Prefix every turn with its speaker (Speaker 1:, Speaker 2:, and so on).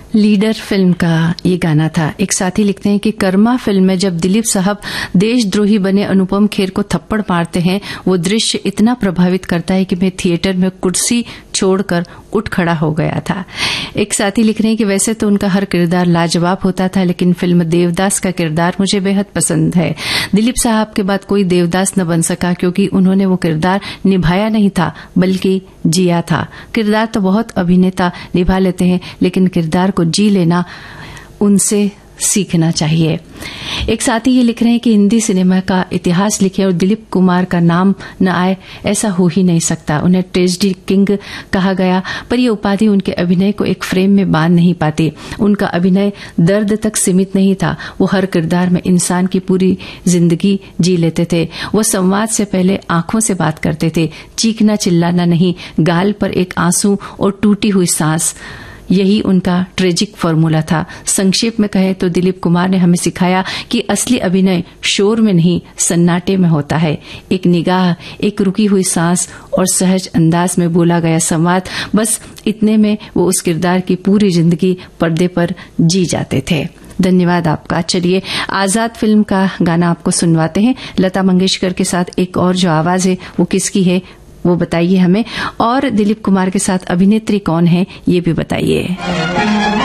Speaker 1: Leader film का ये गाना था। एक साथी लिखते हैं कि कर्मा फिल्म में जब दिलीप साहब देशद्रोही बने अनुपम खेर को थप्पड़ मारते हैं, वो दृश्य इतना प्रभावित करता है कि मैं थिएटर में कुर्सी छोड़कर उठ खड़ा हो गया था। एक साथी लिख रहे हैं कि वैसे तो उनका हर किरदार लाजवाब होता था, लेकिन फिल्म देवदास का किरदार मुझे बेहद पसंद है। दिलीप साहब के बाद कोई देवदास न बन सका क्योंकि उन्होंने वो किरदार निभाया नहीं था बल्कि जिया था। किरदार तो बहुत अभिनेता निभा लेते हैं, लेकिन किरदार को जी लेना उनसे सीखना चाहिए। एक साथी ये लिख रहे हैं कि हिंदी सिनेमा का इतिहास लिखे और दिलीप कुमार का नाम न आए, ऐसा हो ही नहीं सकता। उन्हें ट्रेजेडी किंग कहा गया, पर यह उपाधि उनके अभिनय को एक फ्रेम में बांध नहीं पाती। उनका अभिनय दर्द तक सीमित नहीं था, वो हर किरदार में इंसान की पूरी जिंदगी जी लेते थे। वो संवाद से पहले आंखों से बात करते थे, चीखना चिल्लाना नहीं, गाल पर एक आंसू और टूटी हुई सांस, यही उनका ट्रेजिक फॉर्मूला था। संक्षेप में कहे तो दिलीप कुमार ने हमें सिखाया कि असली अभिनय शोर में नहीं, सन्नाटे में होता है। एक निगाह, एक रुकी हुई सांस और सहज अंदाज में बोला गया संवाद, बस इतने में वो उस किरदार की पूरी जिंदगी पर्दे पर जी जाते थे। धन्यवाद आपका। चलिए आजाद फिल्म का गाना आपको सुनवाते हैं। लता मंगेशकर के साथ एक और जो आवाज है वो किसकी है वो बताइए हमें, और दिलीप कुमार के साथ अभिनेत्री कौन है ये भी बताइए।